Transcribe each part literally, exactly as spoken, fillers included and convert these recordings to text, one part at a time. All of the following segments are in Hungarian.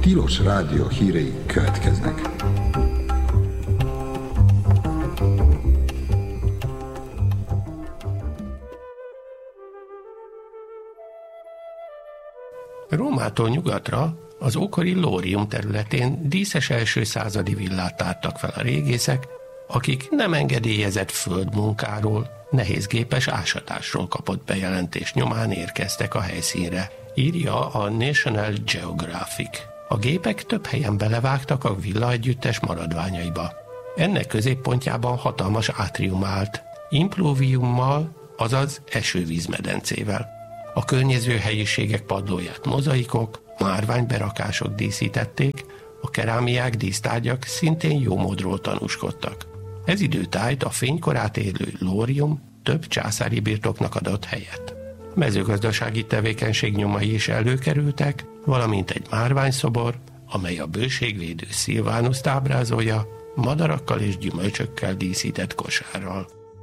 Tilos Rádió hírei következnek. Rómától nyugatra, az ókori Lórium területén díszes első századi villát tártak fel a régészek, akik nem engedélyezett földmunkáról, nehézgépes ásatásról kapott bejelentés nyomán érkeztek a helyszínre, írja a National Geographic. A gépek több helyen belevágtak a villa együttes maradványaiba. Ennek középpontjában hatalmas átrium állt, impluviummal, azaz esővízmedencével. A környező helyiségek padlóját mozaikok, márványberakások díszítették, a kerámiák, dísztárgyak szintén jó módról tanúskodtak. Ez időtájt a fénykorát élő Lórium több császári birtoknak adott helyet. A mezőgazdasági tevékenység nyomai is előkerültek, valamint egy márványszobor, amely a bőségvédő Szilvánuszt ábrázolja, madarakkal és gyümölcsökkel díszített kosárral.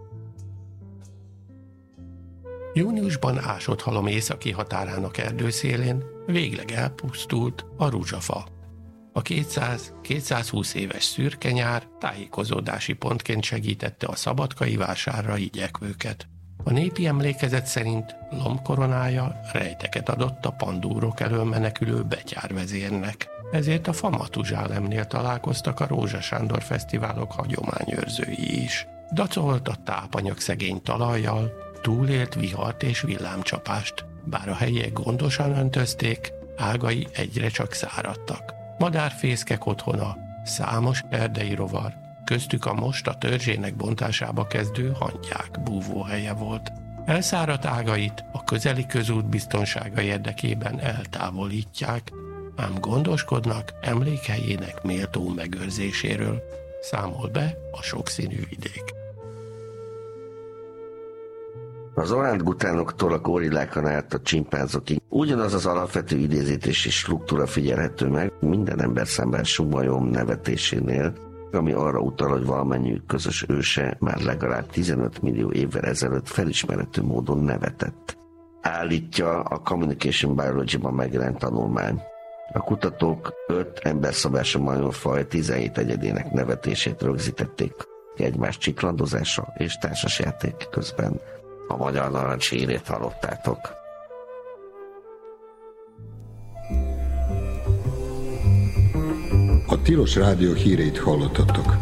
Júniusban Ásott-halom északi határának erdőszélén végleg elpusztult a rúzsafa. A kétszáz-kétszázhúsz éves szürke nyár tájékozódási pontként segítette a szabadkai vásárra igyekvőket. A népi emlékezet szerint lombkoronája rejteket adott a pandúrok elől menekülő betyárvezérnek. Ezért a Famatuzsálemnél találkoztak a Rózsa Sándor fesztiválok hagyományőrzői is. Dacolt a tápanyag szegény talajjal, túlélt vihart és villámcsapást, bár a helyiek gondosan öntözték, ágai egyre csak száradtak. Madárfészkek otthona, számos erdei rovar, köztük a most a törzsének bontásába kezdő hangyák búvóhelye volt. Elszáradt ágait a közeli közút biztonsága érdekében eltávolítják, ám gondoskodnak emlékhelyének méltó megőrzéséről, számol be a sokszínű vidék. Az orángutánoktól a gorillákon át a csimpánzokig ugyanaz az alapvető idézítési struktúra figyelhető meg minden ember számára sumajom nevetésénél, ami arra utal, hogy valamennyiük közös őse már legalább tizenöt millió évvel ezelőtt felismerhető módon nevetett. Állítja a Communication Biology-ban megjelent tanulmány. A kutatók öt emberszabású majomfaj tizenhét egyedének nevetését rögzítették egymás csiklandozása és társasjáték közben. A Magyar Narancs hírét hallottátok. A Tilos Rádió híreit hallottatok.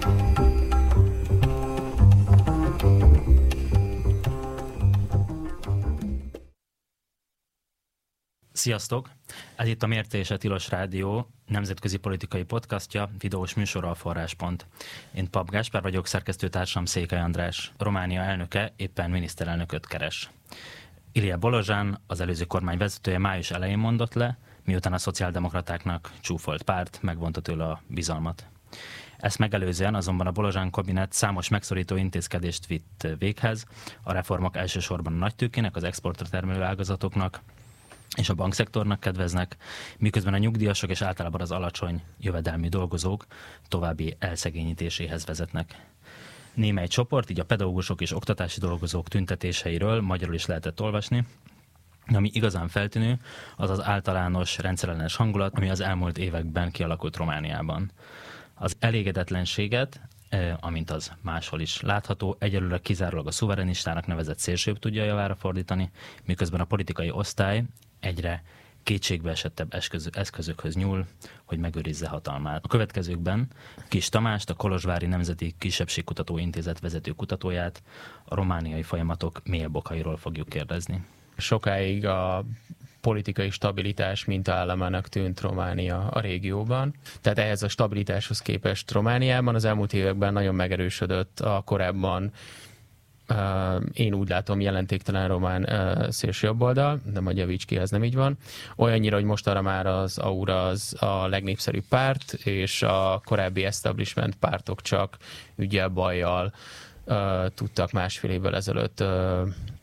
Sziasztok! Ez itt a Mérce és a Tilos Rádió nemzetközi politikai podcastja, videós műsorral Forráspont. Én Pap Gáspár vagyok, szerkesztőtársam Székely András. Románia elnöke éppen miniszterelnököt keres. Ilija Bolozsán, az előző kormány vezetője május elején mondott le, miután a szociáldemokratáknak csúfolt párt megvonta tőle a bizalmat. Ezt megelőzően azonban a Bolozsán kabinet számos megszorító intézkedést vitt véghez, a reformok elsősorban a nagytőkének, az exportra termelő ágazatoknak és a bankszektornak kedveznek, miközben a nyugdíjasok és általában az alacsony jövedelmű dolgozók további elszegényítéséhez vezetnek. Némely csoport, így a pedagógusok és oktatási dolgozók tüntetéseiről magyarul is lehetett olvasni, ami igazán feltűnő, az az általános rendszerellenes hangulat, ami az elmúlt években kialakult Romániában. Az elégedetlenséget, amint az máshol is látható, egyelőre kizárólag a szuverenistának nevezett szélsőbb tudja javára fordítani, miközben a politikai osztály egyre kétségbeesettebb eszközökhöz nyúl, hogy megőrizze hatalmát. A következőkben Kis Tamást, a Kolozsvári Nemzeti Kisebbségkutató Intézet vezető kutatóját a romániai folyamatok mélyebb okairól fogjuk kérdezni. Sokáig a politikai stabilitás mintaállamának tűnt Románia a régióban. Tehát ehhez a stabilitáshoz képest Romániában az elmúlt években nagyon megerősödött a korábban, Uh, én úgy látom, jelentéktelen román uh, szélsőjobboldal, de majd javíts ki, ez nem így van. Olyannyira, hogy mostanra már az Aura az a legnépszerűbb párt, és a korábbi establishment pártok csak ügyel, bajjal uh, tudtak másfél évvel ezelőtt uh,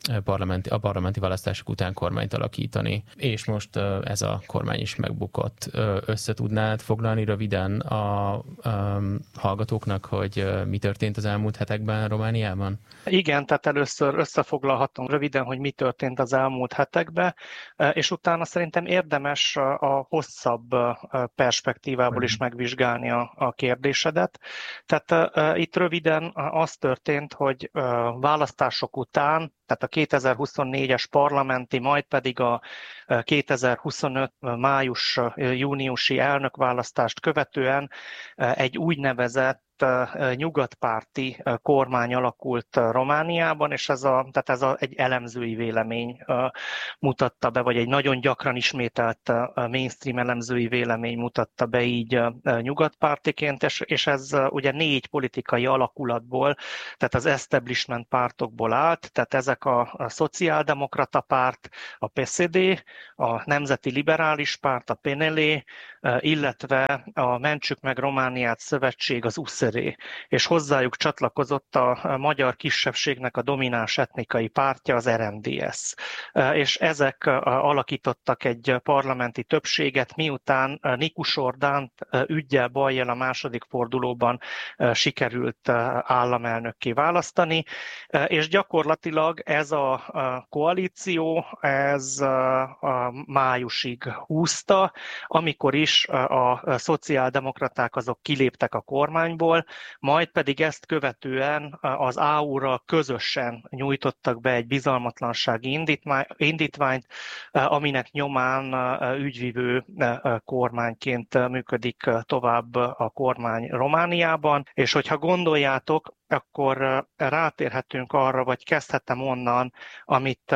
parlamenti, a parlamenti választások után kormányt alakítani. És most ez a kormány is megbukott. Össze tudnád foglalni röviden a, a hallgatóknak, hogy mi történt az elmúlt hetekben Romániában? Igen, tehát először összefoglalhatom röviden, hogy mi történt az elmúlt hetekben, és utána szerintem érdemes a hosszabb perspektívából is megvizsgálni a, a kérdésedet. Tehát uh, itt röviden az történt, hogy uh, választások után, tehát a kétezer-huszonnégyes parlamenti, majd pedig a kétezer-huszonöt május-júniusi elnökválasztást követően egy úgynevezett nyugatpárti kormány alakult Romániában, és ez, a, tehát ez a, egy elemzői vélemény mutatta be, vagy egy nagyon gyakran ismételt mainstream elemzői vélemény mutatta be így nyugatpártiként, és, és ez ugye négy politikai alakulatból, tehát az establishment pártokból állt, tehát ezek a, a Szociáldemokrata Párt, a pé es dé, a Nemzeti Liberális Párt, a pé en el, illetve a Mentsük meg Romániát Szövetség, az u es er é, és hozzájuk csatlakozott a magyar kisebbségnek a domináns etnikai pártja, az er em dé es. És ezek alakítottak egy parlamenti többséget, miután Nikus Ordánt üggyel bajjal a második fordulóban sikerült államelnökké választani, és gyakorlatilag ez a koalíció, ez a májusig húzta, amikor is a szociáldemokraták azok kiléptek a kormányból, majd pedig ezt követően az á u-ra közösen nyújtottak be egy bizalmatlansági indítványt, aminek nyomán ügyvivő kormányként működik tovább a kormány Romániában, és hogyha gondoljátok, akkor rátérhetünk arra, vagy kezdhetem onnan, amit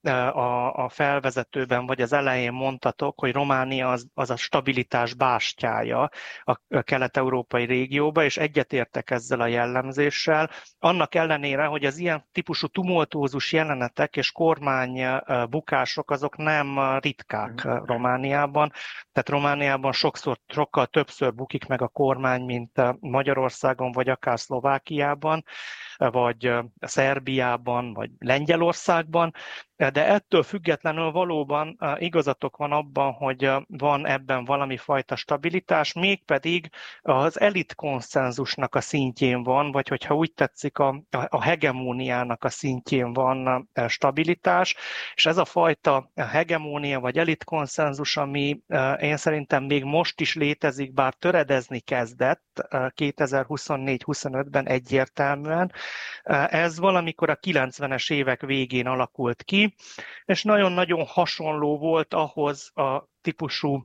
a, a felvezetőben vagy az elején mondtatok, hogy Románia az, az a stabilitás bástyája a kelet-európai régióba, és egyetértek ezzel a jellemzéssel. Annak ellenére, hogy az ilyen típusú tumultuózus jelenetek és kormánybukások azok nem ritkák Romániában. Tehát Romániában sokszor, sokkal többször bukik meg a kormány, mint Magyarországon, vagy akár Szlovákiában, vagy Szerbiában, vagy Lengyelországban, de ettől függetlenül valóban igazatok van abban, hogy van ebben valami fajta stabilitás, mégpedig az elit konszenzusnak a szintjén van, vagy hogyha úgy tetszik, a, a hegemóniának a szintjén van stabilitás, és ez a fajta hegemónia vagy elit konszenzus, ami én szerintem még most is létezik, bár töredezni kezdett kétezer-huszonnégy-huszonötben egyértelműen, ez valamikor a kilencvenes évek végén alakult ki, és nagyon-nagyon hasonló volt ahhoz a típusú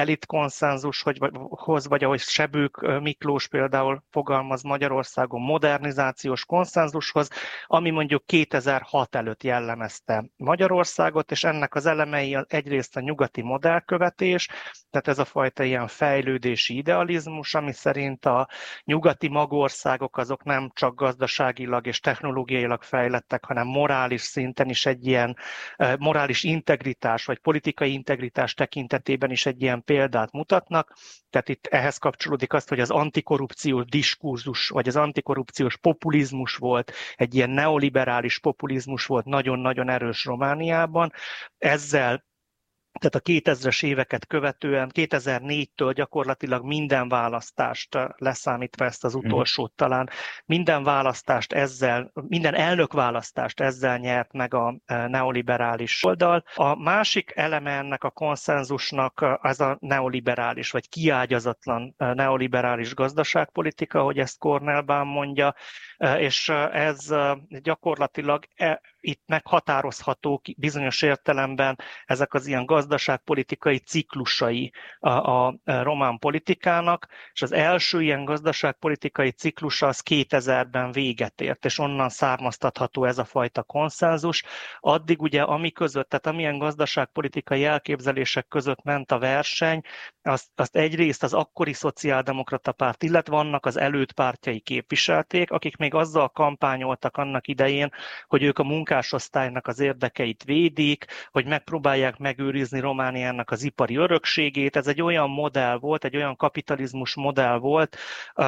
elitkонszenzushoz, vagy ahogy Sebők Miklós például fogalmaz Magyarországon, modernizációs konszenzushoz, ami mondjuk kétezer-hat előtt jellemezte Magyarországot, és ennek az elemei egyrészt a nyugati modellkövetés, tehát ez a fajta ilyen fejlődési idealizmus, ami szerint a nyugati magországok azok nem csak gazdaságilag és technológiailag fejlettek, hanem morális szinten is egy ilyen morális integritás, vagy politikai integritás tekintetében is egy ilyen példát mutatnak, tehát itt ehhez kapcsolódik azt, hogy az antikorrupciós diskurzus, vagy az antikorrupciós populizmus volt, egy ilyen neoliberális populizmus volt nagyon-nagyon erős Romániában. Ezzel tehát a kétezres éveket követően, kétezer-négytől gyakorlatilag minden választást, leszámítva ezt az utolsót talán, minden választást ezzel, minden elnökválasztást ezzel nyert meg a neoliberális oldal. A másik eleme ennek a konszenzusnak az a neoliberális, vagy kiágyazatlan neoliberális gazdaságpolitika, ahogy ezt Cornel Baum mondja, és ez gyakorlatilag itt meghatározhatók bizonyos értelemben ezek az ilyen gazdaságpolitikai ciklusai a, a román politikának, és az első ilyen gazdaságpolitikai ciklusa az kétezerben véget ért, és onnan származtatható ez a fajta konszenzus. Addig ugye ami között, tehát amilyen gazdaságpolitikai elképzelések között ment a verseny, azt, azt egyrészt az akkori szociáldemokrata párt, illetve annak az előtt pártjai képviselték, akik még azzal kampányoltak annak idején, hogy ők a munkás munkásosztálynak az érdekeit védik, hogy megpróbálják megőrizni Romániának az ipari örökségét. Ez egy olyan modell volt, egy olyan kapitalizmus modell volt,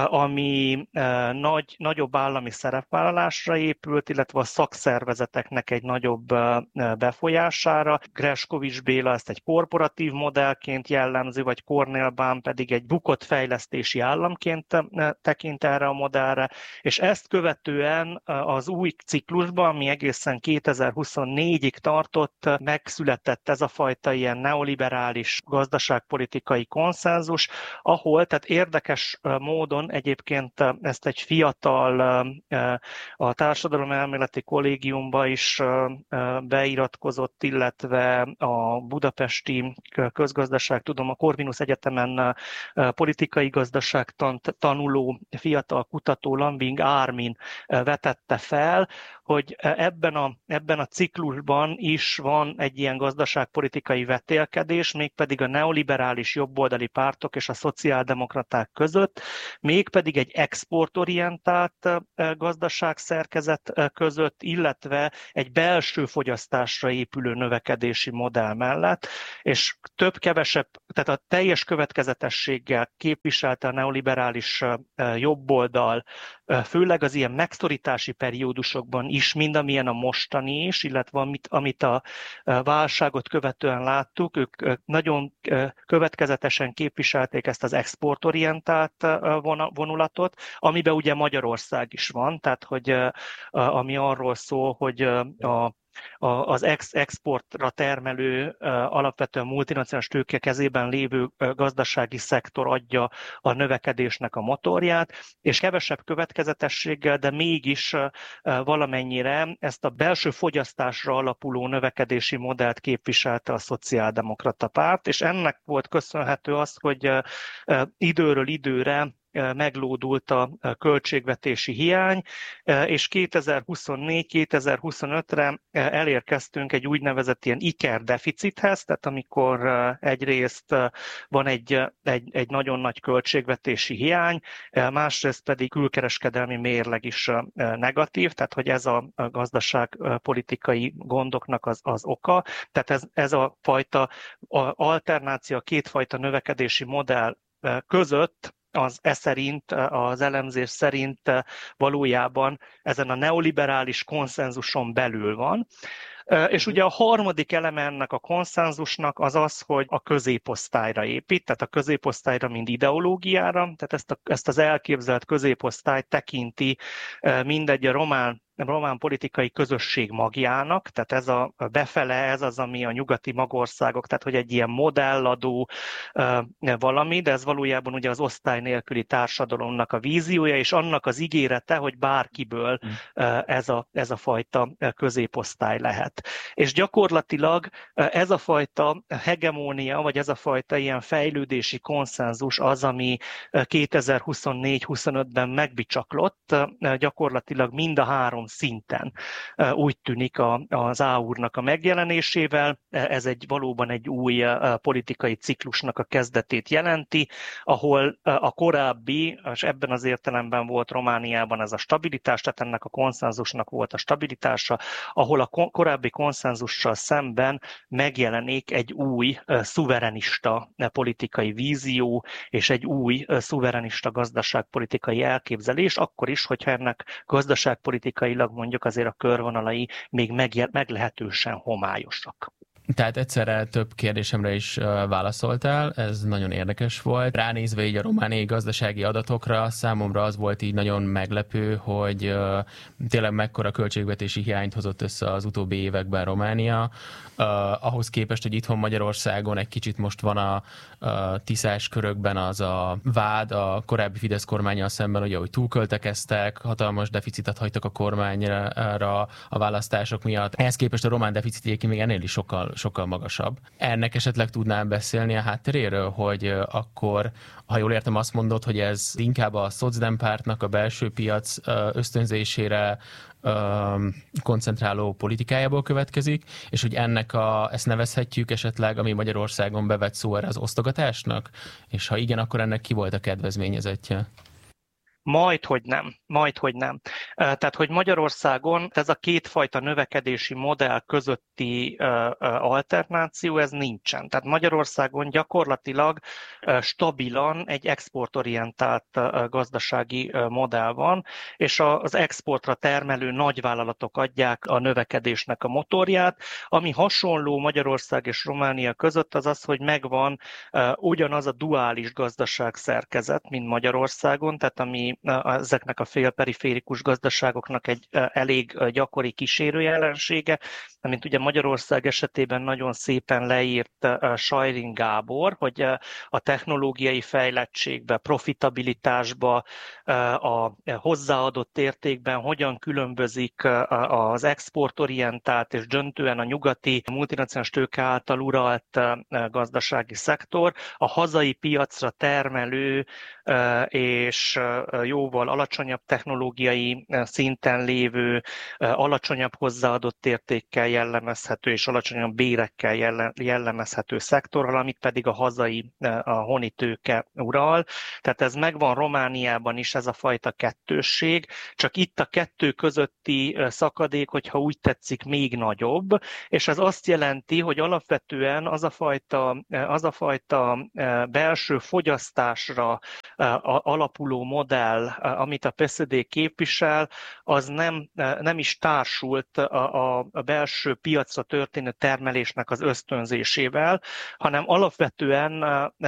ami nagy, nagyobb állami szerepvállalásra épült, illetve a szakszervezeteknek egy nagyobb befolyására. Greskovics Béla ezt egy korporatív modellként jellemzi, vagy Kornél Bán pedig egy bukott fejlesztési államként tekint erre a modellre, és ezt követően az új ciklusban, ami egészen kétezer-huszonnégyig tartott, megszületett ez a fajta ilyen neoliberális gazdaságpolitikai konszenzus, ahol, tehát érdekes módon egyébként ezt egy fiatal, a Társadalomelméleti Kollégiumba is beiratkozott, illetve a Budapesti Közgazdaságtudomány, a Corvinus Egyetemen politikai gazdaságtant tanuló fiatal kutató Lambing Armin vetette fel, hogy ebben a, ebben a ciklusban is van egy ilyen gazdaságpolitikai vetélkedés, mégpedig a neoliberális jobboldali pártok és a szociáldemokraták között, mégpedig egy exportorientált gazdaságszerkezet között, illetve egy belső fogyasztásra épülő növekedési modell mellett, és több-kevesebb, tehát a teljes következetességgel képviselte a neoliberális jobboldal, főleg az ilyen megszorítási periódusokban is, mind amilyen a mostani is, illetve amit, amit a válságot követően láttuk, ők nagyon következetesen képviselték ezt az exportorientált vonulatot, amiben ugye Magyarország is van, tehát hogy ami arról szól, hogy a az ex- exportra termelő, alapvetően multinacionális tőke kezében lévő gazdasági szektor adja a növekedésnek a motorját, és kevesebb következetességgel, de mégis valamennyire ezt a belső fogyasztásra alapuló növekedési modellt képviselte a szociáldemokrata párt, és ennek volt köszönhető az, hogy időről időre meglódult a költségvetési hiány, és kétezer-huszonnégy kétezer-huszonötre elérkeztünk egy úgynevezett ilyen ikerdeficithez, tehát amikor egyrészt van egy, egy, egy nagyon nagy költségvetési hiány, másrészt pedig külkereskedelmi mérleg is negatív, tehát hogy ez a gazdaságpolitikai gondoknak az, az oka, tehát ez, ez a fajta alternáció, a kétfajta növekedési modell között az e szerint, az elemzés szerint valójában ezen a neoliberális konszenzuson belül van. És ugye a harmadik eleme ennek a konszenzusnak az az, hogy a középosztályra épít, tehát a középosztályra, mint ideológiára, tehát ezt, a, ezt az elképzelt középosztályt tekinti mindegy a román román politikai közösség magjának, tehát ez a befele, ez az, ami a nyugati magországok, tehát hogy egy ilyen modelladó valami, de ez valójában ugye az osztály nélküli társadalomnak a víziója, és annak az ígérete, hogy bárkiből ez a, ez a fajta középosztály lehet. És gyakorlatilag ez a fajta hegemónia, vagy ez a fajta ilyen fejlődési konszenzus az, ami kétezer-huszonnégy huszonötben megbicsaklott, gyakorlatilag mind a három szinten. Úgy tűnik az á u er-nak a megjelenésével, ez egy valóban egy új politikai ciklusnak a kezdetét jelenti, ahol a korábbi, és ebben az értelemben volt Romániában ez a stabilitás, tehát ennek a konszenzusnak volt a stabilitása, ahol a korábbi konszenzussal szemben megjelenik egy új szuverenista politikai vízió, és egy új szuverenista gazdaságpolitikai elképzelés, akkor is, hogyha ennek gazdaságpolitikai mondjuk azért a körvonalai még meglehetősen homályosak. Tehát egyszerre több kérdésemre is válaszoltál, ez nagyon érdekes volt. Ránézve így a romániai gazdasági adatokra, számomra az volt így nagyon meglepő, hogy tényleg mekkora költségvetési hiányt hozott össze az utóbbi években Románia. Ahhoz képest, hogy itthon Magyarországon egy kicsit most van a, a tiszás körökben az a vád a korábbi Fidesz kormánnyal szemben, ugye, hogy túlköltekeztek, hatalmas deficitet hagytak a kormányra a választások miatt. Ehhez képest a román deficitjék még ennél is sokkal sokkal magasabb. Ennek esetleg tudnám beszélni a hátteréről, hogy akkor, ha jól értem, azt mondod, hogy ez inkább a szocdem pártnak a belső piac ösztönzésére koncentráló politikájából következik, és hogy ennek a, ezt nevezhetjük esetleg, ami Magyarországon bevett szó erre az osztogatásnak? És ha igen, akkor ennek ki volt a kedvezményezettje? Majdhogy nem, majdhogy nem. Tehát, hogy Magyarországon ez a kétfajta növekedési modell közötti alternáció, ez nincsen. Tehát Magyarországon gyakorlatilag stabilan egy exportorientált gazdasági modell van, és az exportra termelő nagyvállalatok adják a növekedésnek a motorját. Ami hasonló Magyarország és Románia között, az az, hogy megvan ugyanaz a duális gazdaságszerkezet, mint Magyarországon, tehát ami ezeknek a félperiférikus gazdaságoknak egy elég gyakori kísérőjelensége, amint ugye Magyarország esetében nagyon szépen leírt Sajrin Gábor, hogy a technológiai fejlettségbe, profitabilitásba, a hozzáadott értékben hogyan különbözik az exportorientált és döntően a nyugati multinacionális tőke által uralt gazdasági szektor, a hazai piacra termelő és jóval alacsonyabb technológiai szinten lévő, alacsonyabb hozzáadott értékkel jellemezhető és alacsonyabb bérekkel jellemezhető szektorral, amit pedig a hazai, a honi tőke ural. Tehát ez megvan Romániában is, ez a fajta kettősség, csak itt a kettő közötti szakadék, hogyha úgy tetszik, még nagyobb, és ez azt jelenti, hogy alapvetően az a fajta, az a fajta belső fogyasztásra alapuló modell, amit a pé es zé dé képvisel, az nem, nem is társult a, a belső piacra történő termelésnek az ösztönzésével, hanem alapvetően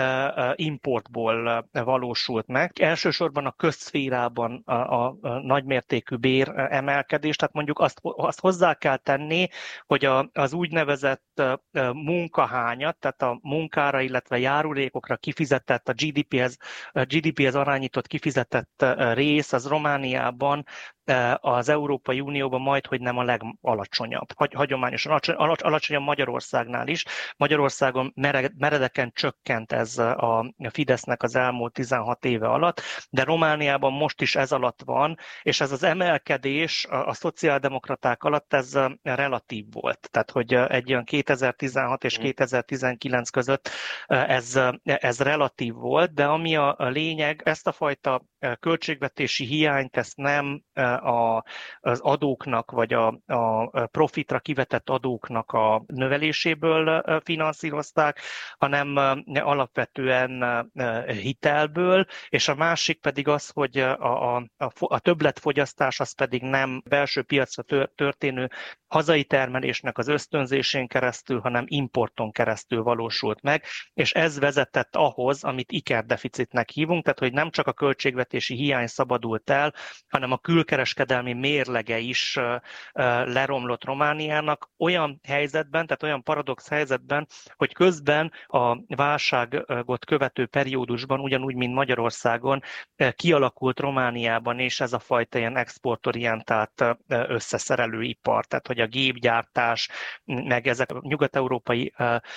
importból valósult meg. Elsősorban a közszférában a, a, a nagymértékű bér emelkedés, tehát mondjuk azt, azt hozzá kell tenni, hogy a, az úgynevezett munkahányat, tehát a munkára, illetve járulékokra kifizetett, a gé dé péhez, gé dé péhez arányított kifizetett rész, az Romániában az Európai Unióban majdhogy nem a legalacsonyabb. Hagyományosan alacsonyabb Magyarországnál is. Magyarországon meredeken csökkent ez a Fidesznek az elmúlt tizenhat éve alatt, de Romániában most is ez alatt van, és ez az emelkedés a szociáldemokraták alatt ez relatív volt. Tehát, hogy egy olyan kétezer-tizenhat és kétezer-tizenkilenc között ez, ez relatív volt, de ami a lényeg, ezt a fajta költségvetési hiányt, ezt nem a, az adóknak, vagy a, a profitra kivetett adóknak a növeléséből finanszírozták, hanem alapvetően hitelből, és a másik pedig az, hogy a, a, a többletfogyasztás az pedig nem belső piacra történő hazai termelésnek az ösztönzésén keresztül, hanem importon keresztül valósult meg, és ez vezetett ahhoz, amit ikerdeficitnek hívunk, tehát hogy nem csak a költségvetési hiány szabadult el, hanem a külkereskedelmi mérlege is leromlott Romániának olyan helyzetben, tehát olyan paradox helyzetben, hogy közben a válságot követő periódusban, ugyanúgy, mint Magyarországon, kialakult Romániában és ez a fajta ilyen exportorientált összeszerelő ipar, tehát hogy a gépgyártás, meg ezek a nyugat-európai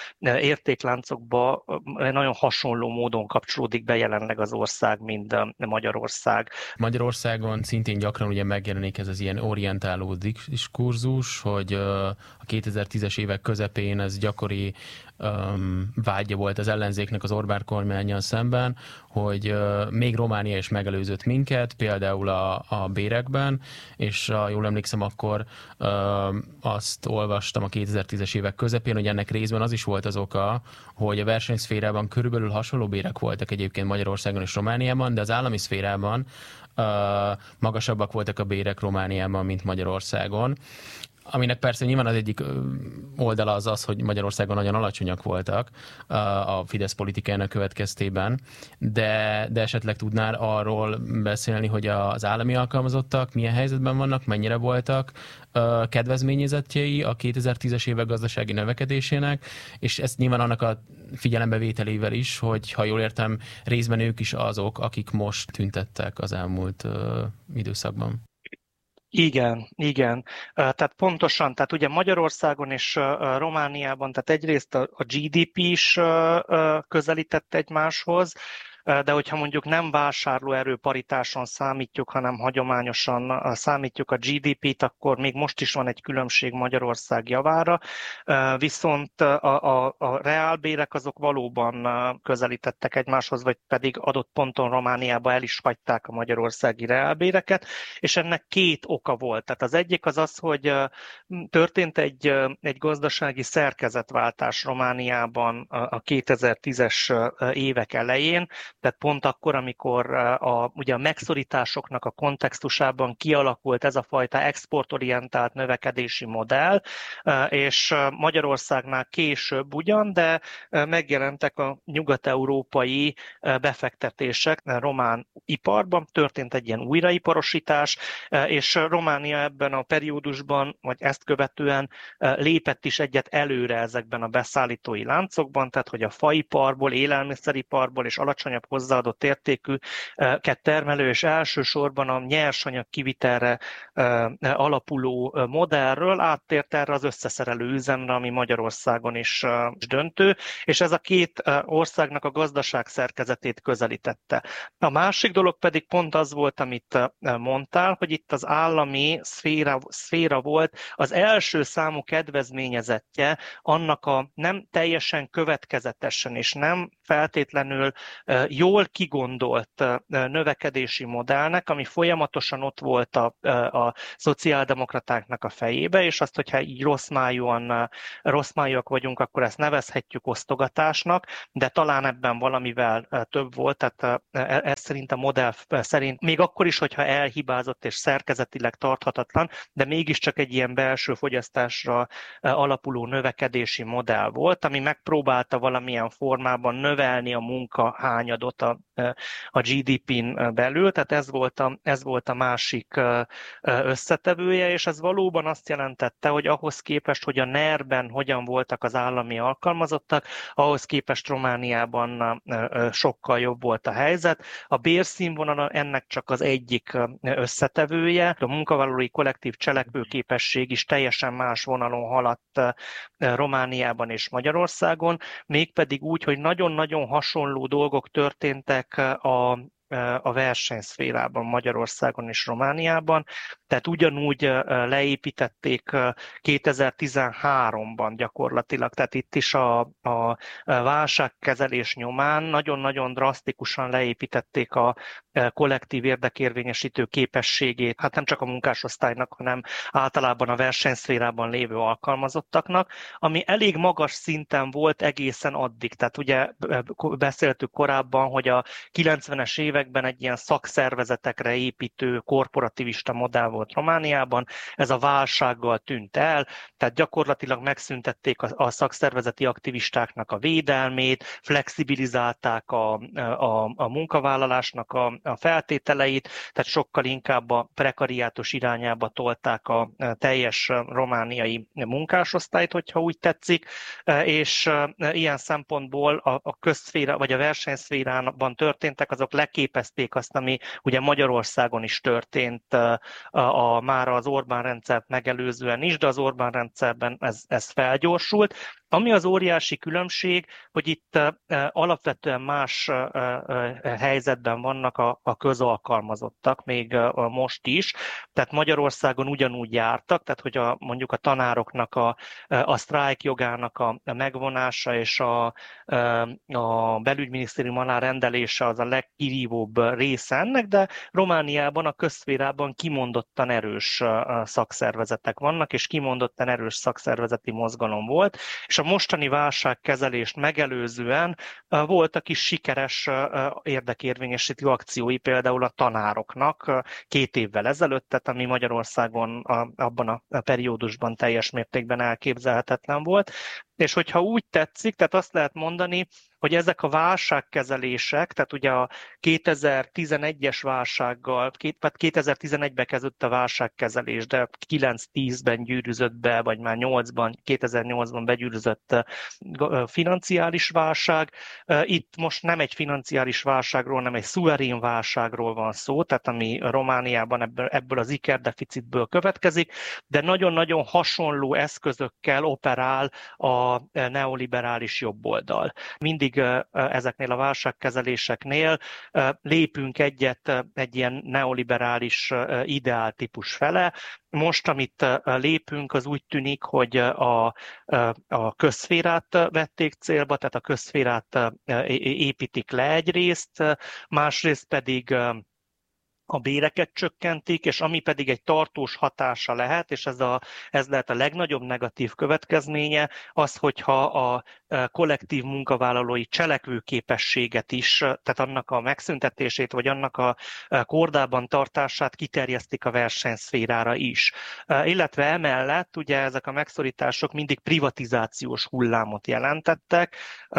értékláncokba nagyon hasonló módon kapcsolódik be jelenleg az ország, mint Magyarország. Magyarországon szintén gyakran ugye megjelenik ez az ilyen orientáló diskurzus, hogy a kétezer-tízes évek közepén ez gyakori um, vágya volt az ellenzéknek az Orbán kormánnyal szemben, hogy uh, még Románia is megelőzött minket, például a, a bérekben, és uh, jól emlékszem, akkor uh, azt olvastam a kétezer-tízes évek közepén, hogy ennek részben az is volt az oka, hogy a versenyszférában körülbelül hasonló bérek voltak egyébként Magyarországon és Romániában, de az állami szférában uh, magasabbak voltak a bérek Romániában, mint Magyarországon. Aminek persze nyilván az egyik oldala az az, hogy Magyarországon nagyon alacsonyak voltak a Fidesz politikájának következtében, de, de esetleg tudnál arról beszélni, hogy az állami alkalmazottak milyen helyzetben vannak, mennyire voltak kedvezményezettjei a kétezer-tízes évek gazdasági növekedésének, és ezt nyilván annak a figyelembevételével is, hogy ha jól értem, részben ők is azok, akik most tüntettek az elmúlt időszakban. Igen, igen. Tehát pontosan, tehát ugye Magyarországon és Romániában, tehát egyrészt a gé dé pé is közelített egymáshoz, de hogyha mondjuk nem vásárlóerő paritáson számítjuk, hanem hagyományosan számítjuk a gé dé pét, akkor még most is van egy különbség Magyarország javára, viszont a, a, a reálbérek azok valóban közelítettek egymáshoz, vagy pedig adott ponton Romániába el is hagyták a magyarországi reálbéreket, és ennek két oka volt. Tehát az egyik az az, hogy történt egy, egy gazdasági szerkezetváltás Romániában a kétezer-tízes évek elején, tehát pont akkor, amikor a, ugye a megszorításoknak a kontextusában kialakult ez a fajta exportorientált növekedési modell, és Magyarországnál később ugyan, de megjelentek a nyugat-európai befektetések román iparban, történt egy ilyen újraiparosítás, és Románia ebben a periódusban, vagy ezt követően lépett is egyet előre ezekben a beszállítói láncokban, tehát hogy a faiparból, élelmiszeriparból és alacsonyabb hozzáadott értékűket termelő, és elsősorban a nyersanyag kivitelre alapuló modellről áttért erre az összeszerelő üzemre, ami Magyarországon is döntő, és ez a két országnak a gazdaság szerkezetét közelítette. A másik dolog pedig pont az volt, amit mondtál, hogy itt az állami szféra, szféra volt az első számú kedvezményezettje annak a nem teljesen következetesen és nem feltétlenül jól kigondolt növekedési modellnek, ami folyamatosan ott volt a, a szociáldemokratáknak a fejébe, és azt, hogyha így rossz májúan, rossz májúak vagyunk, akkor ezt nevezhetjük osztogatásnak, de talán ebben valamivel több volt, tehát ez szerint a modell szerint, még akkor is, hogyha elhibázott és szerkezetileg tarthatatlan, de mégiscsak egy ilyen belső fogyasztásra alapuló növekedési modell volt, ami megpróbálta valamilyen formában növelni a munkahányadot a, a gé dé pén belül, tehát ez volt, a, ez volt a másik összetevője, és ez valóban azt jelentette, hogy ahhoz képest, hogy a en e er-ben hogyan voltak az állami alkalmazottak, ahhoz képest Romániában sokkal jobb volt a helyzet. A bérszínvonal ennek csak az egyik összetevője, a munkavállalói kollektív cselekvőképesség is teljesen más vonalon haladt Romániában és Magyarországon, mégpedig úgy, hogy nagyon-nagyon hasonló dolgok történtek a a versenyszférában, Magyarországon és Romániában. Tehát ugyanúgy leépítették kétezer-tizenháromban gyakorlatilag, tehát itt is a, a válságkezelés nyomán nagyon-nagyon drasztikusan leépítették a kollektív érdekérvényesítő képességét, hát nem csak a munkásosztálynak, hanem általában a versenyszférában lévő alkalmazottaknak, ami elég magas szinten volt egészen addig. Tehát ugye beszéltük korábban, hogy a kilencvenes években egy ilyen szakszervezetekre építő korporativista modell volt Romániában, ez a válsággal tűnt el, tehát gyakorlatilag megszüntették a, a szakszervezeti aktivistáknak a védelmét, flexibilizálták a, a, a munkavállalásnak a, a feltételeit, tehát sokkal inkább a prekariátus irányába tolták a teljes romániai munkásosztályt, hogyha úgy tetszik, és ilyen szempontból a, a közszféra vagy a versenyszférában történtek, azok leképezték azt, ami ugye Magyarországon is történt a, a, már az Orbán rendszert megelőzően is, de az Orbán rendszerben ez, ez felgyorsult. Ami az óriási különbség, hogy itt alapvetően más helyzetben vannak a, a közalkalmazottak, még most is. Tehát Magyarországon ugyanúgy jártak, tehát hogy a, mondjuk a tanároknak a, a sztrájk jogának a megvonása és a, a belügyminisztérium alá rendelése az a legkirívóbb része ennek, de Romániában a közszférában kimondottan erős szakszervezetek vannak, és kimondottan erős szakszervezeti mozgalom volt, és a mostani válságkezelést megelőzően voltak is sikeres érdekérvényesítő akciói, például a tanároknak két évvel ezelőtt, tehát ami Magyarországon abban a periódusban teljes mértékben elképzelhetetlen volt. És hogyha úgy tetszik, tehát azt lehet mondani, hogy ezek a válságkezelések, tehát ugye a kétezer-tizenegyes válsággal, tehát kétezer-tizenegyben kezdődött a válságkezelés, de kilenc-tízben gyűrűzött be, vagy már nyolcban, kétezer-nyolcban begyűrűzött financiális válság. Itt most nem egy financiális válságról, hanem egy szuverén válságról van szó, tehát ami Romániában ebből, ebből az ikerdeficitből következik, de nagyon-nagyon hasonló eszközökkel operál a neoliberális jobboldal. Mindig mindig ezeknél a válságkezeléseknél lépünk egyet egy ilyen neoliberális ideáltípus fele. Most, amit lépünk, az úgy tűnik, hogy a, a közszférát vették célba, tehát a közszférát építik le egyrészt, másrészt pedig a béreket csökkentik, és ami pedig egy tartós hatása lehet, és ez, a, ez lehet a legnagyobb negatív következménye, az, hogyha a kollektív munkavállalói cselekvőképességet is, tehát annak a megszüntetését, vagy annak a kordában tartását kiterjesztik a versenyszférára is. Illetve emellett ugye ezek a megszorítások mindig privatizációs hullámot jelentettek.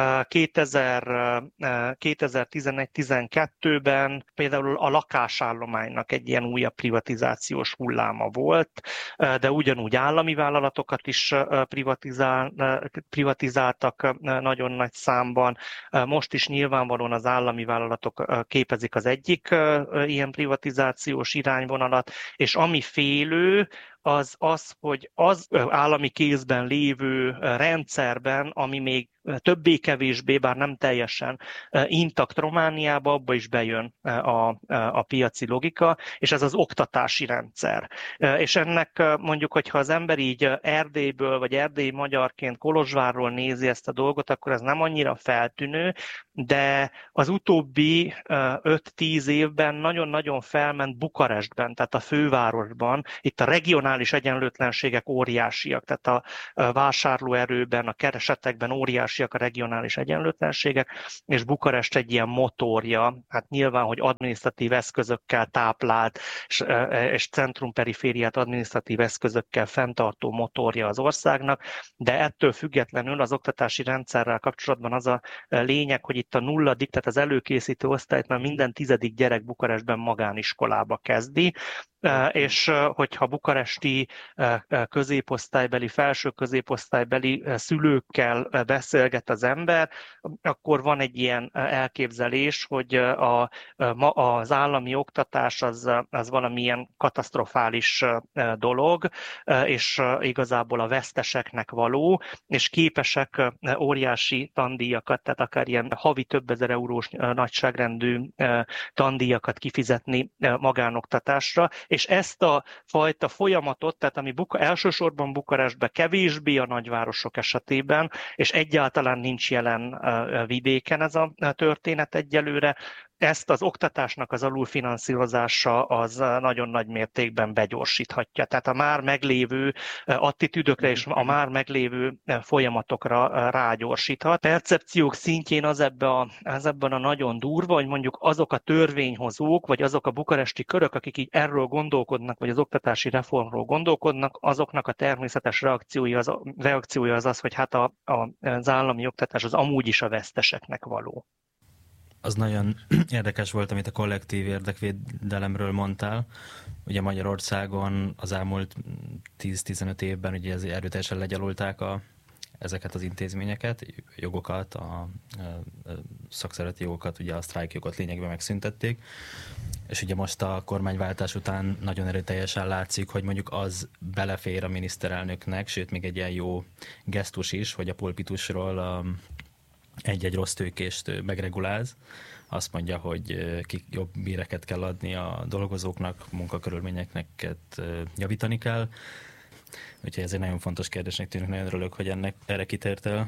kétezer-tizenegy-tizenkettőben például a lakásállománynak egy ilyen újabb privatizációs hulláma volt, de ugyanúgy állami vállalatokat is privatizál, privatizáltak nagyon nagy számban. Most is nyilvánvalóan az állami vállalatok képezik az egyik ilyen privatizációs irányvonalat, és ami félő, az az, hogy az állami kézben lévő rendszerben, ami még többé-kevésbé, bár nem teljesen intakt Romániába, abba is bejön a, a piaci logika, és ez az oktatási rendszer. És ennek mondjuk, hogyha az ember így Erdélyből, vagy erdélyi magyarként Kolozsvárról nézi ezt a dolgot, akkor ez nem annyira feltűnő, de az utóbbi öt-tíz évben nagyon-nagyon felment Bukarestben, tehát a fővárosban, itt a regionális egyenlőtlenségek óriásiak, tehát a vásárlóerőben, a keresetekben óriásiak a regionális egyenlőtlenségek, és Bukarest egy ilyen motorja, hát nyilván, hogy adminisztratív eszközökkel táplált, és, és centrum-perifériát adminisztratív eszközökkel fenntartó motorja az országnak, de ettől függetlenül az oktatási rendszerrel kapcsolatban az a lényeg, hogy itt a nulladik, tehát az előkészítő osztályt már minden tizedik gyerek Bukarestben magániskolába kezdi, és hogyha bukaresti középosztálybeli, felső középosztálybeli szülőkkel beszélget az ember, akkor van egy ilyen elképzelés, hogy a, az állami oktatás az, az valamilyen katasztrofális dolog, és igazából a veszteseknek való, és képesek óriási tandíjakat, tehát akár ilyen havi több ezer eurós nagyságrendű tandíjakat kifizetni magánoktatásra, és ezt a fajta folyamatot, tehát ami Buka, elsősorban Bukarestben, kevésbé a nagyvárosok esetében, és egyáltalán nincs jelen vidéken ez a történet egyelőre, ezt az oktatásnak az alulfinanszírozása az nagyon nagy mértékben begyorsíthatja. Tehát a már meglévő attitűdökre és a már meglévő folyamatokra rágyorsíthat. Percepciók szintjén az, ebbe a, az ebben a nagyon durva, hogy mondjuk azok a törvényhozók, vagy azok a bukaresti körök, akik így erről gondolkodnak, vagy az oktatási reformról gondolkodnak, azoknak a természetes reakciója az, reakciója az az, hogy hát a, a, az állami oktatás az amúgy is a veszteseknek való. Az nagyon érdekes volt, amit a kollektív érdekvédelemről mondtál. Ugye Magyarországon az elmúlt tíz-tizenöt évben ugye erőteljesen legyalulták a, ezeket az intézményeket, jogokat, a, a szakszervezeti jogokat, ugye a sztrájkjogot lényegben megszüntették. És ugye most a kormányváltás után nagyon erőteljesen látszik, hogy mondjuk az belefér a miniszterelnöknek, sőt még egy ilyen jó gesztus is, hogy a pulpitusról a egy-egy rossz tőkést megreguláz. Azt mondja, hogy jobb béreket kell adni a dolgozóknak, munkakörülményeknek javítani kell. Úgyhogy ez egy nagyon fontos kérdésnek tűnik, nagyon örülök, hogy ennek erre kitértél.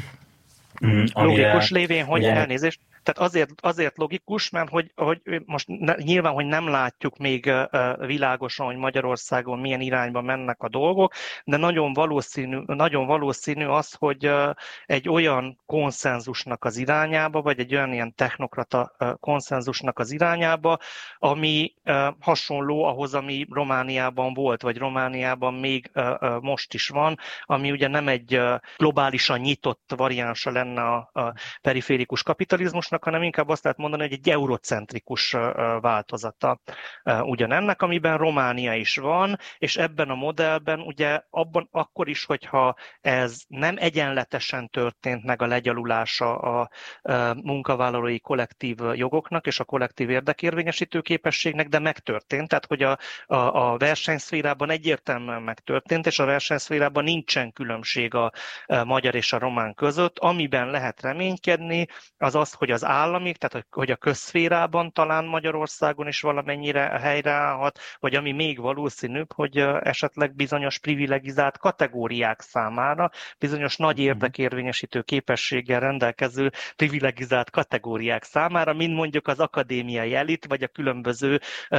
Logikus lévén, hogy elnézést. Tehát azért, azért logikus, mert hogy, hogy most ne, nyilván, hogy nem látjuk még világosan, hogy Magyarországon milyen irányba mennek a dolgok, de nagyon valószínű, nagyon valószínű az, hogy egy olyan konszenzusnak az irányába, vagy egy olyan ilyen technokrata konszenzusnak az irányába, ami hasonló ahhoz, ami Romániában volt, vagy Romániában még most is van, ami ugye nem egy globálisan nyitott variánsa lenne a, a periférikus kapitalizmusnak, változásnak, hanem inkább azt lehet mondani, hogy egy eurocentrikus változata ugyanennek, amiben Románia is van, és ebben a modellben ugye abban akkor is, hogyha ez nem egyenletesen történt meg a legyalulása a munkavállalói kollektív jogoknak és a kollektív érdekérvényesítő képességnek, de megtörtént. Tehát, hogy a, a, a versenyszférában egyértelműen megtörtént, és a versenyszférában nincsen különbség a, a magyar és a román között. Amiben lehet reménykedni, az az, hogy az állami, tehát hogy a közszférában talán Magyarországon is valamennyire helyreállhat, vagy ami még valószínűbb, hogy esetleg bizonyos privilegizált kategóriák számára, bizonyos nagy érdekérvényesítő képességgel rendelkező privilegizált kategóriák számára, mint mondjuk az akadémiai elit, vagy a különböző,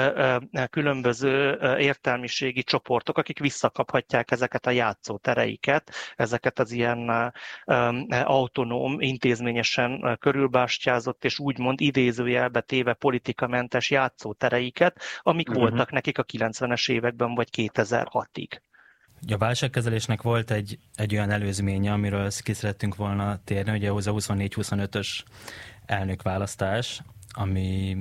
különböző értelmiségi csoportok, akik visszakaphatják ezeket a játszótereiket, ezeket az ilyen autonóm, intézményesen körülbástyázott és úgymond idézőjelbe téve politikamentes játszótereiket, amik uh-huh. voltak nekik a kilencvenes években vagy kétezer-hatig. A válságkezelésnek volt egy, egy olyan előzménye, amiről ki szerettünk volna térni, ugye az a huszonnégy huszonötös elnökválasztás, ami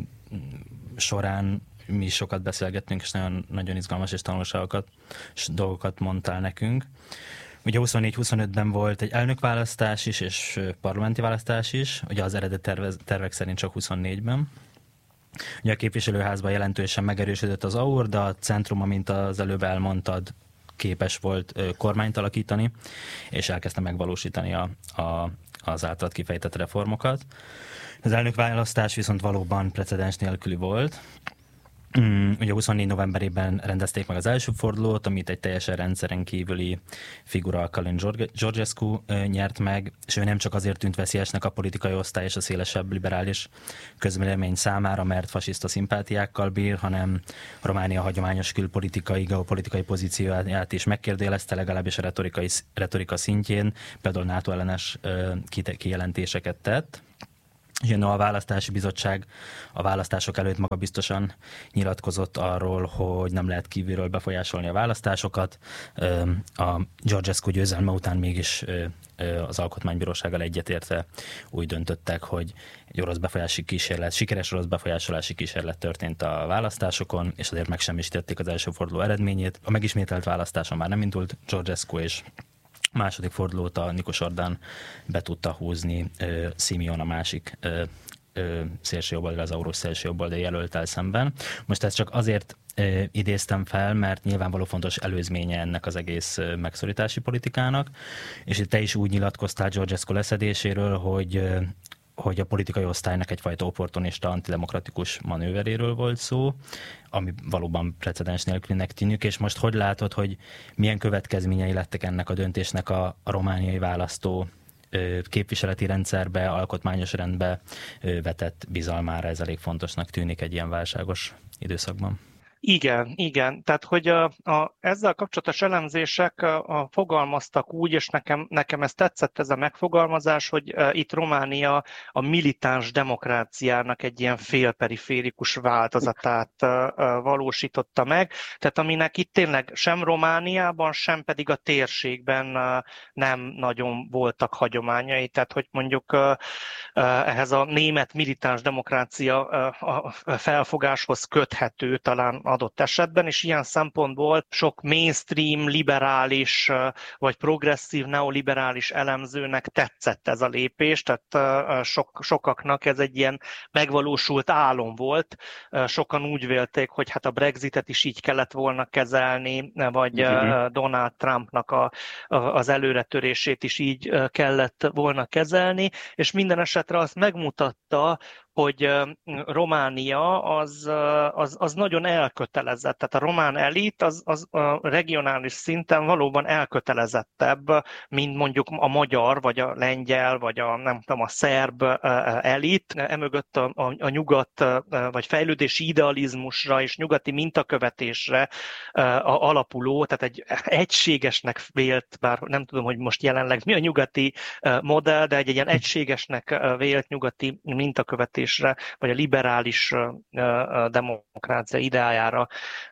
során mi sokat beszélgettünk, és nagyon, nagyon izgalmas és tanulságokat és dolgokat mondtál nekünk. Ugye huszonnégy huszonötben volt egy elnökválasztás is, és parlamenti választás is, ugye az eredet tervez, tervek szerint csak huszonnégyben. Ugye a képviselőházban jelentősen megerősödött az á u er, de a centrum, amint az előbb elmondtad, képes volt kormányt alakítani, és elkezdte megvalósítani a, a, az általad kifejtett reformokat. Az elnökválasztás viszont valóban precedens nélküli volt. Ugye huszonnégy novemberében rendezték meg az első fordulót, amit egy teljesen rendszeren kívüli figura, Călin Georgescu nyert meg, és ő nem csak azért tűnt veszélyesnek a politikai osztály és a szélesebb liberális közvélemény számára, mert fasiszta szimpátiákkal bír, hanem Románia hagyományos külpolitikai, geopolitikai pozícióját is megkérdőjelezte, legalábbis a retorikai, retorika szintjén, például NATO ellenes kijelentéseket tett. Jön a választási bizottság a választások előtt maga biztosan nyilatkozott arról, hogy nem lehet kívülről befolyásolni a választásokat. A Georgescu győzelme után mégis az Alkotmánybírósággal egyetértve úgy döntöttek, hogy egy orosz befolyási kísérlet, sikeres orosz befolyásolási kísérlet történt a választásokon, és azért megsemmisítették az első forduló eredményét. A megismételt választáson már nem indult Georgescu, és a második fordulót a Nikos Orbán be tudta húzni, uh, Simeon a másik uh, uh, szélsőjobboldali, az orosz szélsőjobboldali jelölttel szemben. Most ezt csak azért uh, idéztem fel, mert nyilvánvaló fontos előzménye ennek az egész uh, megszorítási politikának, és te is úgy nyilatkoztál Georgescu leszedéséről, hogy uh, hogy a politikai osztálynak egyfajta opportunista, antidemokratikus manőveréről volt szó, ami valóban precedens nélkülinek tűnik, és most hogy látod, hogy milyen következményei lettek ennek a döntésnek a, a romániai választó ö, képviseleti rendszerbe, alkotmányos rendbe ö, vetett bizalmára? Ez elég fontosnak tűnik egy ilyen válságos időszakban. Igen, igen. Tehát, hogy a, a, ezzel kapcsolatos elemzések a, a, fogalmaztak úgy, és nekem, nekem ez tetszett ez a megfogalmazás, hogy a, itt Románia a militáns demokráciának egy ilyen félperiférikus változatát a, a, valósította meg. Tehát aminek itt tényleg sem Romániában, sem pedig a térségben a, nem nagyon voltak hagyományai. Tehát, hogy mondjuk a, a, ehhez a német militáns demokrácia a, a felfogáshoz köthető talán adott esetben, és ilyen szempontból sok mainstream, liberális vagy progresszív, neoliberális elemzőnek tetszett ez a lépés, tehát sok, sokaknak ez egy ilyen megvalósult álom volt. Sokan úgy vélték, hogy hát a Brexitet is így kellett volna kezelni, vagy uh-huh. Donald Trumpnak a, a, az előretörését is így kellett volna kezelni, és minden esetre azt megmutatta, hogy Románia az, az, az nagyon elkötelezett. Tehát a román elit az, az a regionális szinten valóban elkötelezettebb, mint mondjuk a magyar, vagy a lengyel, vagy a, nem tudom, a szerb elit. Emögött a, a, a nyugat, vagy fejlődési idealizmusra és nyugati mintakövetésre alapuló, tehát egy egységesnek vélt, bár nem tudom, hogy most jelenleg mi a nyugati modell, de egy ilyen egységesnek vélt nyugati mintakövetés építésre, vagy a liberális demokrácia ideájára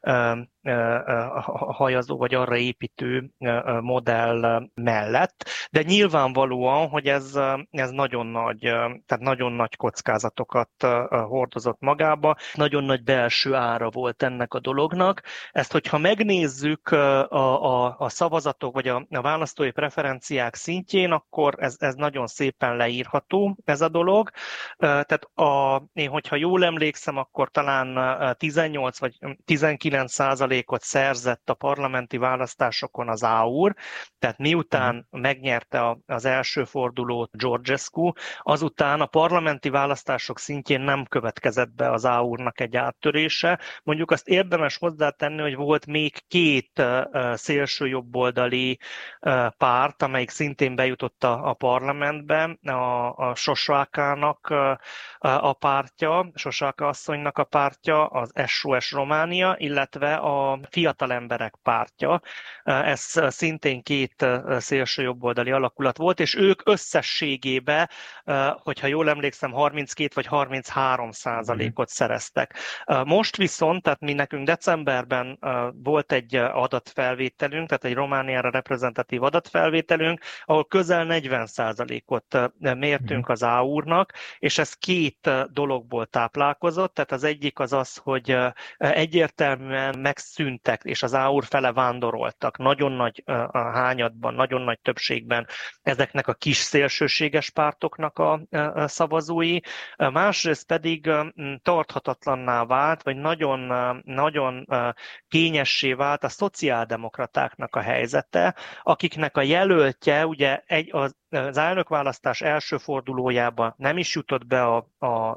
hajazó, vagy arra építő modell mellett, de nyilvánvalóan, hogy ez, ez nagyon nagy, tehát nagyon nagy kockázatokat hordozott magába, nagyon nagy belső ára volt ennek a dolognak. Ezt, hogyha megnézzük a, a, a szavazatok, vagy a, a választói preferenciák szintjén, akkor ez, ez nagyon szépen leírható, ez a dolog. Tehát a, én, hogyha jól emlékszem, akkor talán tizennyolc vagy tizenkilenc százalékot szerzett a parlamenti választásokon az á u er, tehát miután megnyerte az első fordulót Georgescu, azután a parlamenti választások szintjén nem következett be az á u er-nak egy áttörése. Mondjuk azt érdemes hozzátenni, hogy volt még két szélső jobboldali párt, amelyik szintén bejutott a, a parlamentbe, a, a Sosákának a pártja, Sosáka asszonynak a pártja, az es o es Románia, illetve a Fiatal Emberek pártja. Ez szintén két szélsőjobboldali alakulat volt, és ők összességében, hogyha jól emlékszem, harminckét vagy harminchárom százalékot szereztek. Most viszont, tehát mi nekünk decemberben volt egy adatfelvételünk, tehát egy Romániára reprezentatív adatfelvételünk, ahol közel negyven százalékot mértünk az á u er-nak, és ez két dologból táplálkozott, tehát az egyik az az, hogy egyértelműen megszűntek, és az á u er fele vándoroltak nagyon nagy hányadban, nagyon nagy többségben ezeknek a kis szélsőséges pártoknak a szavazói. Másrészt pedig tarthatatlanná vált, vagy nagyon, nagyon kényessé vált a szociáldemokratáknak a helyzete, akiknek a jelöltje ugye egy, az az elnökválasztás első fordulójában nem is jutott be a, a,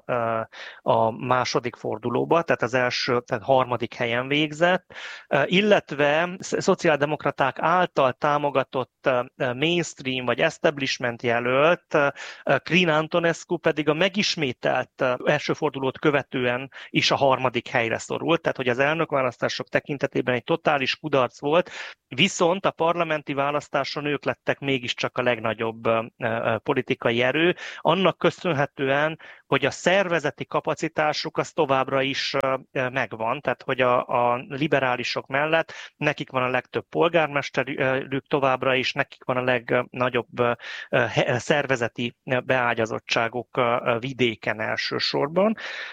a második fordulóba, tehát az első, tehát harmadik helyen végzett, illetve szociáldemokraták által támogatott mainstream vagy establishment jelölt, Crin Antonescu pedig a megismételt első fordulót követően is a harmadik helyre szorult, tehát hogy az elnökválasztások tekintetében egy totális kudarc volt, viszont a parlamenti választáson ők lettek mégiscsak a legnagyobb politikai erő, annak köszönhetően, hogy a szervezeti kapacitásuk az továbbra is megvan, tehát hogy a, a liberálisok mellett nekik van a legtöbb polgármesterük továbbra is, nekik van a legnagyobb szervezeti beágyazottságuk vidéken elsősorban.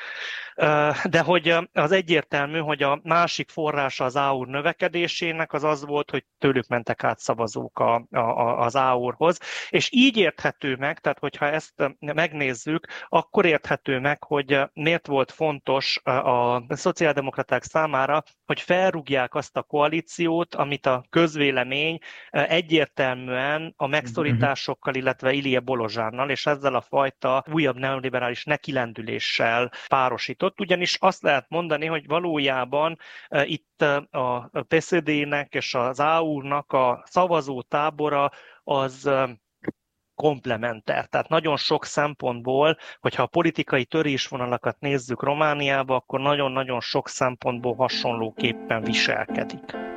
De hogy az egyértelmű, hogy a másik forrása az á u er növekedésének az az volt, hogy tőlük mentek át szavazók a, a, az á u er-hoz, és így érthető meg, tehát hogyha ezt megnézzük, akkor érthető meg, hogy miért volt fontos a szociáldemokraták számára, hogy felrúgják azt a koalíciót, amit a közvélemény egyértelműen a megszorításokkal, illetve Ilie Bolozsánnal, és ezzel a fajta újabb neoliberális nekilendüléssel párosított. Ugyanis azt lehet mondani, hogy valójában itt a pé es zé dé-nek és az á u er-nak a szavazó tábora az komplementer. Tehát nagyon sok szempontból, hogyha a politikai törésvonalakat nézzük Romániába, akkor nagyon-nagyon sok szempontból hasonlóképpen viselkedik.